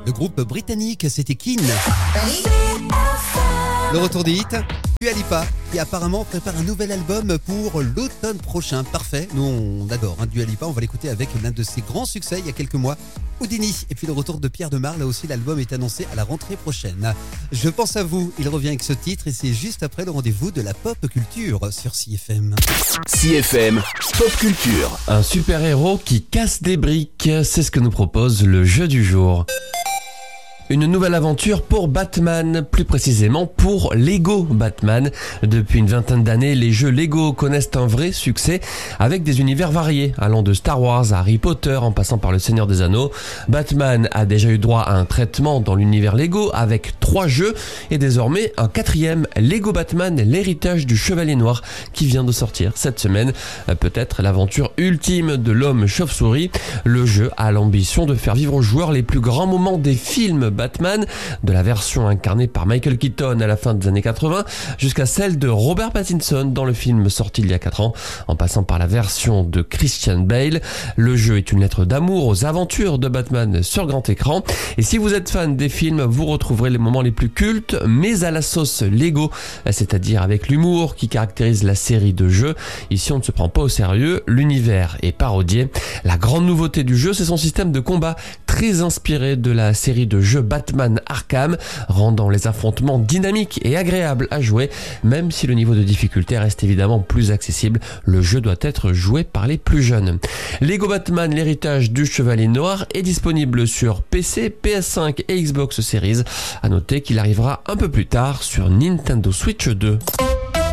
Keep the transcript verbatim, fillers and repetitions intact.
Le groupe britannique, c'était Keane. Le retour des hits, Dua Lipa, qui apparemment prépare un nouvel album pour l'automne prochain. Parfait, nous on adore hein, Dua Lipa, on va l'écouter avec l'un de ses grands succès il y a quelques mois, Houdini. Et puis le retour de Pierre Demar, là aussi l'album est annoncé à la rentrée prochaine. Je pense à vous, il revient avec ce titre et c'est juste après le rendez-vous de la pop culture sur C F M. C F M, pop culture. Un super-héros qui casse des briques, c'est ce que nous propose le jeu du jour. Une nouvelle aventure pour Batman, plus précisément pour Lego Batman. Depuis une vingtaine d'années, les jeux Lego connaissent un vrai succès avec des univers variés, allant de Star Wars à Harry Potter en passant par le Seigneur des Anneaux. Batman a déjà eu droit à un traitement dans l'univers Lego avec trois jeux et désormais un quatrième, Lego Batman, l'héritage du Chevalier Noir, qui vient de sortir cette semaine. Peut-être l'aventure ultime de l'homme chauve-souris. Le jeu a l'ambition de faire vivre aux joueurs les plus grands moments des films Batman, de la version incarnée par Michael Keaton à la fin des années quatre-vingts jusqu'à celle de Robert Pattinson dans le film sorti il y a quatre ans, en passant par la version de Christian Bale. Le jeu est une lettre d'amour aux aventures de Batman sur grand écran. Et si vous êtes fan des films, vous retrouverez les moments les plus cultes, mais à la sauce Lego, c'est-à-dire avec l'humour qui caractérise la série de jeux. Ici, on ne se prend pas au sérieux, l'univers est parodié. La grande nouveauté du jeu, c'est son système de combat très inspiré de la série de jeux Batman Arkham, rendant les affrontements dynamiques et agréables à jouer. Même si le niveau de difficulté reste évidemment plus accessible, le jeu doit être joué par les plus jeunes. Lego Batman, l'héritage du Chevalier Noir, est disponible sur P C, P S cinq et Xbox Series. À noter qu'il arrivera un peu plus tard sur Nintendo Switch deux.